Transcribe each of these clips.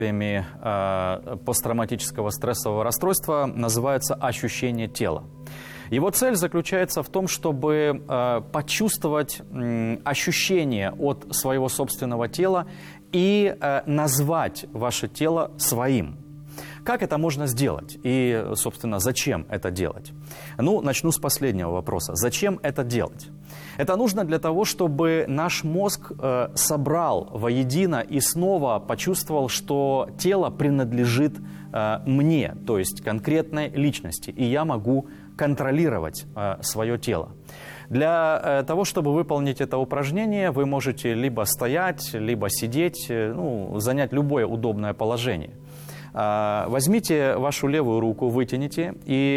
посттравматического стрессового расстройства называется ощущение тела. Его цель заключается в том, чтобы почувствовать ощущение от своего собственного тела и назвать ваше тело своим. Как это можно сделать? И, собственно, зачем это делать? Ну, начну с последнего вопроса. Зачем это делать? Это нужно для того, чтобы наш мозг собрал воедино и снова почувствовал, что тело принадлежит мне, то есть конкретной личности, и я могу контролировать свое тело. Для того, чтобы выполнить это упражнение, вы можете либо стоять, либо сидеть, занять любое удобное положение. Возьмите вашу левую руку, вытяните и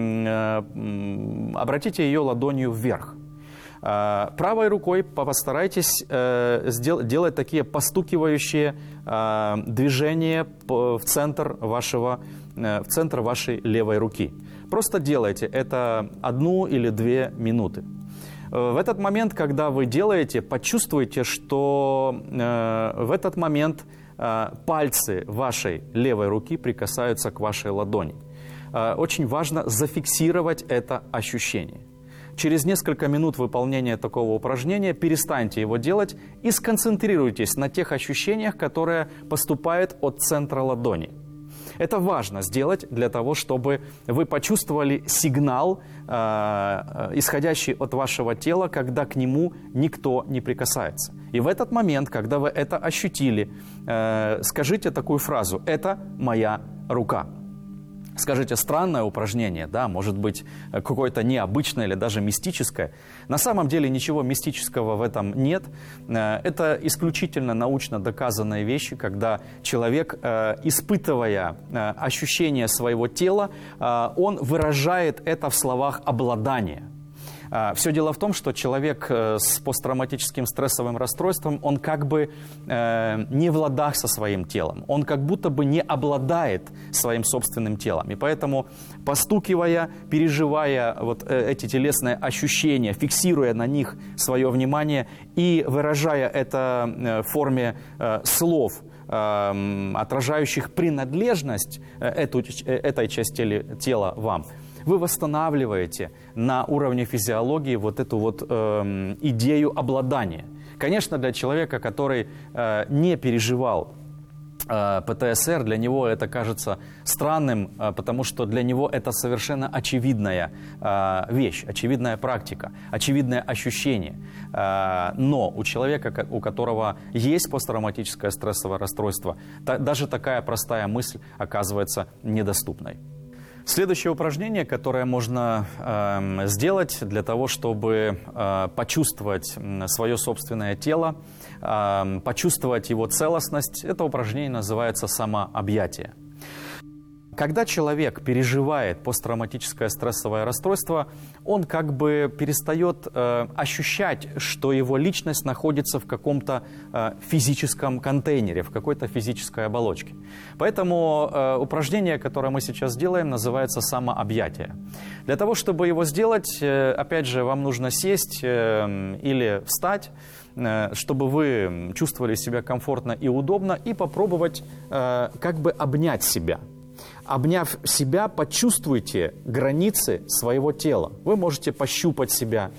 обратите ее ладонью вверх. Правой рукой постарайтесь делать такие постукивающие движения в центр вашей левой руки. Просто делайте это 1 или 2 минуты. В этот момент, когда вы делаете, почувствуйте, что в этот момент пальцы вашей левой руки прикасаются к вашей ладони. Очень важно зафиксировать это ощущение. Через несколько минут выполнения такого упражнения перестаньте его делать и сконцентрируйтесь на тех ощущениях, которые поступают от центра ладони. Это важно сделать для того, чтобы вы почувствовали сигнал, исходящий от вашего тела, когда к нему никто не прикасается. И в этот момент, когда вы это ощутили, скажите такую фразу: «Это моя рука». Скажите, странное упражнение, да, может быть, какое-то необычное или даже мистическое. На самом деле ничего мистического в этом нет. Это исключительно научно доказанные вещи, когда человек, испытывая ощущение своего тела, он выражает это в словах обладания. Все дело в том, что человек с посттравматическим стрессовым расстройством, он как бы не в ладах со своим телом, он как будто бы не обладает своим собственным телом. И поэтому, постукивая, переживая вот эти телесные ощущения, фиксируя на них свое внимание и выражая это в форме слов, отражающих принадлежность этой части тела вам, вы восстанавливаете на уровне физиологии вот эту вот идею обладания. Конечно, для человека, который не переживал ПТСР, для него это кажется странным, потому что для него это совершенно очевидная вещь, очевидная практика, очевидное ощущение. Но у человека, у которого есть посттравматическое стрессовое расстройство, даже такая простая мысль оказывается недоступной. Следующее упражнение, которое можно сделать для того, чтобы почувствовать свое собственное тело, почувствовать его целостность, это упражнение называется самообъятие. Когда человек переживает посттравматическое стрессовое расстройство, он как бы перестает ощущать, что его личность находится в каком-то физическом контейнере, в какой-то физической оболочке. Поэтому упражнение, которое мы сейчас делаем, называется самообъятие. Для того, чтобы его сделать, опять же, вам нужно сесть или встать, чтобы вы чувствовали себя комфортно и удобно, и попробовать как бы обнять себя. Обняв себя, почувствуйте границы своего тела. Вы можете пощупать себя,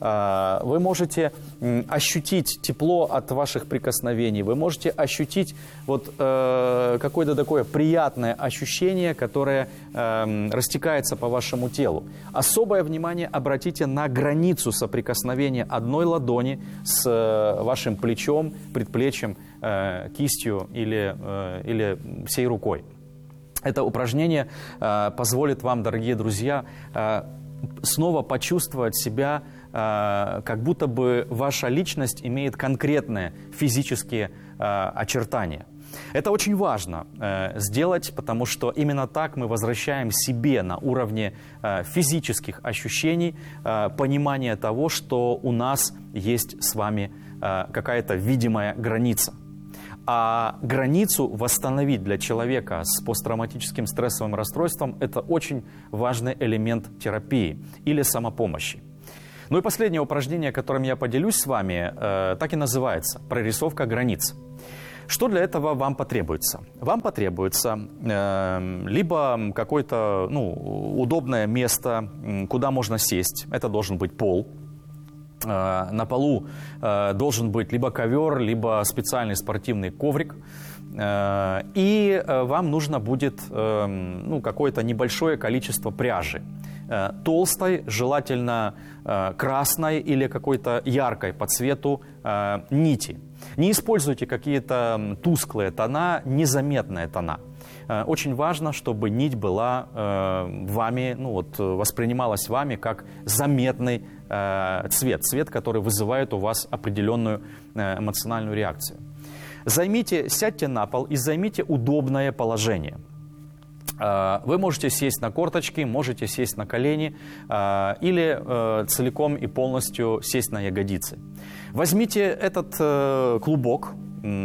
вы можете ощутить тепло от ваших прикосновений, вы можете ощутить вот какое-то такое приятное ощущение, которое растекается по вашему телу. Особое внимание обратите на границу соприкосновения одной ладони с вашим плечом, предплечьем, кистью или всей рукой. Это упражнение позволит вам, дорогие друзья, снова почувствовать себя, как будто бы ваша личность имеет конкретные физические очертания. Это очень важно сделать, потому что именно так мы возвращаем себе на уровне физических ощущений понимание того, что у нас есть с вами какая-то видимая граница. А границу восстановить для человека с посттравматическим стрессовым расстройством – это очень важный элемент терапии или самопомощи. Ну и последнее упражнение, которым я поделюсь с вами, так и называется – прорисовка границ. Что для этого вам потребуется? Вам потребуется либо какое-то удобное место, куда можно сесть. Это должен быть пол. На полу должен быть либо ковер, либо специальный спортивный коврик. И вам нужно будет какое-то небольшое количество пряжи. Толстой, желательно красной или какой-то яркой по цвету нити. Не используйте какие-то тусклые тона, незаметные тона. Очень важно, чтобы нить была вами, воспринималась вами как заметный цвет, который вызывает у вас определенную эмоциональную реакцию. Сядьте на пол и займите удобное положение. Вы можете сесть на корточки, можете сесть на колени или целиком и полностью сесть на ягодицы. Возьмите этот клубок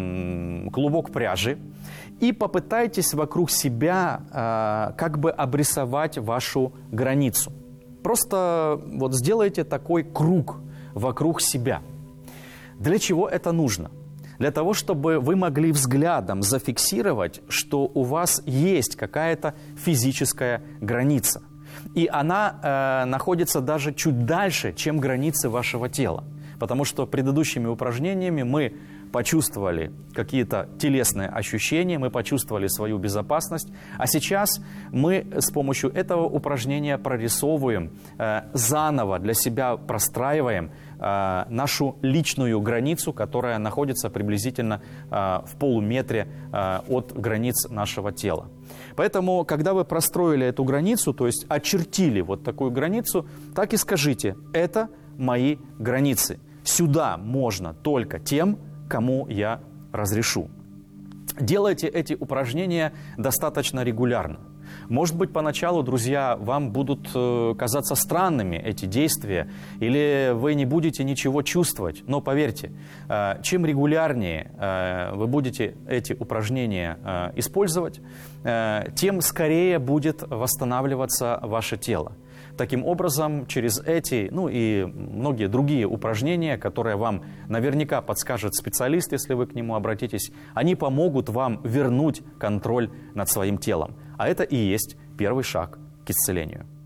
пряжи и попытайтесь вокруг себя как бы обрисовать вашу границу. Просто сделайте такой круг вокруг себя. Для чего это нужно? Для того, чтобы вы могли взглядом зафиксировать, что у вас есть какая-то физическая граница. И она находится даже чуть дальше, чем границы вашего тела. Потому что предыдущими упражнениями мы почувствовали какие-то телесные ощущения, мы почувствовали свою безопасность. А сейчас мы с помощью этого упражнения прорисовываем, заново для себя простраиваем нашу личную границу, которая находится приблизительно в полуметре от границ нашего тела. Поэтому, когда вы простроили эту границу, то есть очертили такую границу, так и скажите: это мои границы. Сюда можно только тем, кому я разрешу. Делайте эти упражнения достаточно регулярно. Может быть, поначалу, друзья, вам будут казаться странными эти действия, или вы не будете ничего чувствовать. Но поверьте, чем регулярнее вы будете эти упражнения использовать, тем скорее будет восстанавливаться ваше тело. Таким образом, через эти, и многие другие упражнения, которые вам наверняка подскажет специалист, если вы к нему обратитесь, они помогут вам вернуть контроль над своим телом. А это и есть первый шаг к исцелению.